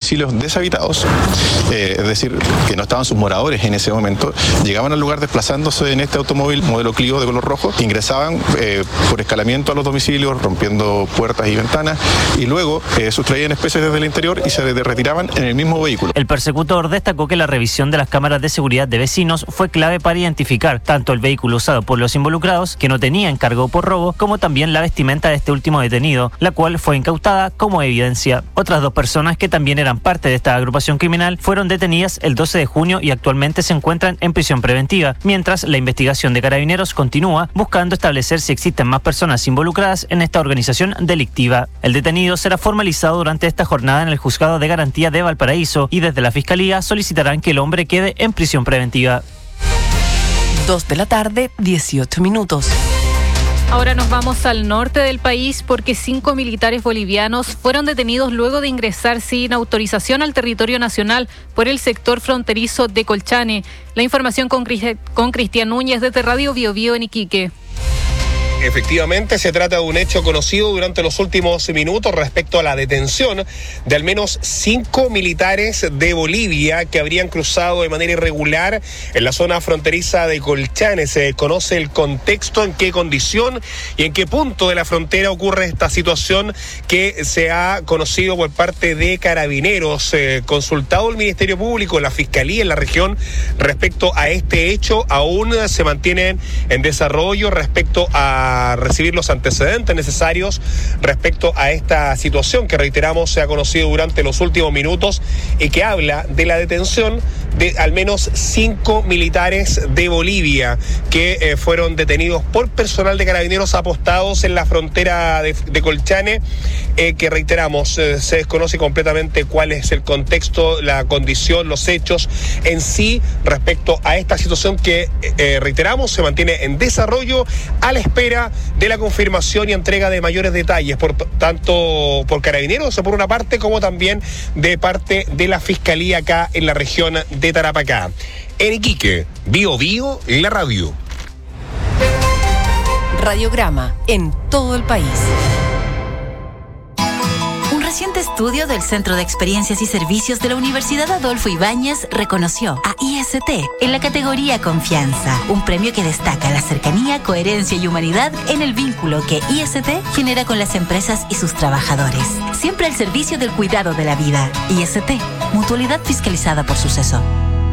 domicilios deshabitados, es decir, que no estaban sus moradores en ese momento, llegaban al lugar desplazándose en este automóvil modelo Clio de color rojo, ingresaban por escalamiento a los domicilios, rompiendo puertas y ventanas, y luego sustraían especies desde el interior y se retiraban en el mismo vehículo. El persecutor destacó que la revisión de las cámaras de seguridad de vecinos fue clave para identificar tanto el vehículo usado por los involucrados, que no tenía encargo por robo, como también la vestimenta de este último detenido, la cual fue incautada como evidencia. Otras 2 personas que también eran parte de esta agrupación criminal fueron detenidas el 12 de junio y actualmente se encuentran en prisión preventiva, mientras la investigación de Carabineros continúa buscando establecer si existen más personas involucradas en esta organización delictiva. El detenido será formalizado durante esta jornada en el Juzgado de Garantía de Valparaíso y desde la Fiscalía solicitarán que el hombre quede en prisión preventiva. 2 de la tarde, 18 minutos. Ahora nos vamos al norte del país porque 5 militares bolivianos fueron detenidos luego de ingresar sin autorización al territorio nacional por el sector fronterizo de Colchane. La información con Cristian Núñez desde Radio Biobío en Iquique. Efectivamente, se trata de un hecho conocido durante los últimos minutos respecto a la detención de al menos 5 militares de Bolivia que habrían cruzado de manera irregular en la zona fronteriza de Colchane. Se conoce el contexto, en qué condición y en qué punto de la frontera ocurre esta situación que se ha conocido por parte de Carabineros. Consultado el Ministerio Público, la Fiscalía en la región respecto a este hecho, aún se mantienen en desarrollo respecto a recibir los antecedentes necesarios respecto a esta situación que, reiteramos, se ha conocido durante los últimos minutos y que habla de la detención de al menos 5 militares de Bolivia que fueron detenidos por personal de Carabineros apostados en la frontera de Colchane, que, reiteramos, se desconoce completamente cuál es el contexto, la condición, los hechos en sí respecto a esta situación que, reiteramos, se mantiene en desarrollo a la espera de la confirmación y entrega de mayores detalles, tanto por Carabineros por una parte, como también de parte de la Fiscalía acá en la región de Tarapacá. En Iquique, Biobío, la radio. Radiograma en todo el país. Un reciente estudio del Centro de Experiencias y Servicios de la Universidad Adolfo Ibáñez reconoció a IST en la categoría Confianza, un premio que destaca la cercanía, coherencia y humanidad en el vínculo que IST genera con las empresas y sus trabajadores. Siempre al servicio del cuidado de la vida. IST, mutualidad fiscalizada por Suceso.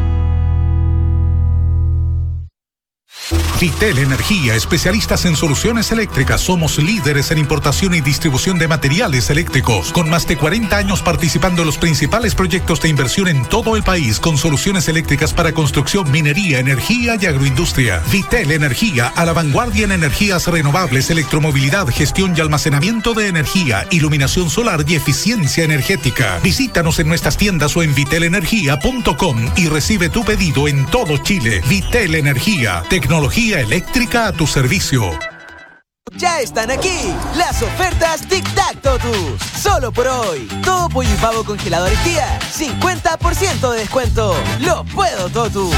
Vitel Energía, especialistas en soluciones eléctricas. Somos líderes en importación y distribución de materiales eléctricos, con más de 40 años participando en los principales proyectos de inversión en todo el país, con soluciones eléctricas para construcción, minería, energía y agroindustria. Vitel Energía, a la vanguardia en energías renovables, electromovilidad, gestión y almacenamiento de energía, iluminación solar y eficiencia energética. Visítanos en nuestras tiendas o en vitelenergia.com y recibe tu pedido en todo Chile. Vitel Energía, tecnología eléctrica a tu servicio. Ya están aquí las ofertas Tic Tac Totus. Solo por hoy. Todo pollo y pavo congelador Tía, 50% de descuento. Lo puedo, Totu.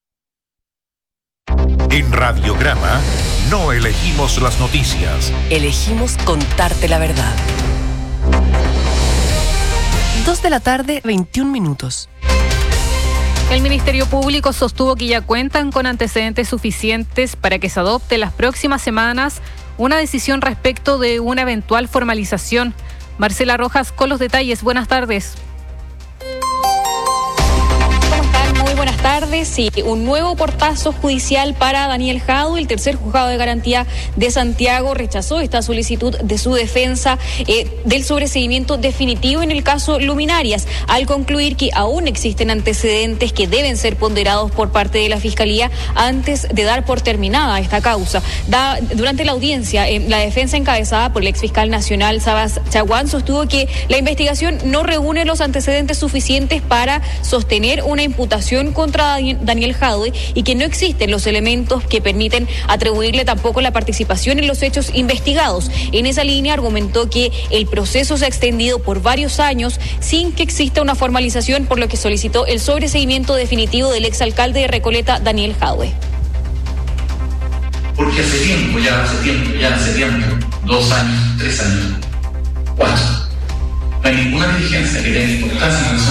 En Radiograma no elegimos las noticias. Elegimos contarte la verdad. 2 de la tarde, 21 minutos. El Ministerio Público sostuvo que ya cuentan con antecedentes suficientes para que se adopte las próximas semanas una decisión respecto de una eventual formalización. Marcela Rojas con los detalles. Buenas tardes. Muy buenas tardes. Sí, un nuevo portazo judicial para Daniel Jadue. El tercer juzgado de garantía de Santiago rechazó esta solicitud de su defensa del sobreseimiento definitivo en el caso Luminarias, al concluir que aún existen antecedentes que deben ser ponderados por parte de la Fiscalía antes de dar por terminada esta causa. Durante la audiencia, la defensa encabezada por el exfiscal nacional Sabas Chaguán sostuvo que la investigación no reúne los antecedentes suficientes para sostener una imputación contra Daniel Jadue y que no existen los elementos que permiten atribuirle tampoco la participación en los hechos investigados. En esa línea argumentó que el proceso se ha extendido por varios años sin que exista una formalización, por lo que solicitó el sobreseimiento definitivo del exalcalde de Recoleta, Daniel Jadue. Porque hace tiempo, 2 años, 3 años, 4, no hay ninguna diligencia que tenga importancia en